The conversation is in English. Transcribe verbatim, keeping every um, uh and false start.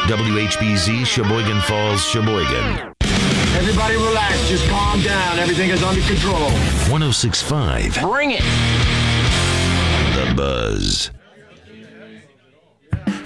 W H B Z, Sheboygan Falls, Sheboygan. Everybody relax. Just calm down. Everything is under control. one oh six point five. Bring it.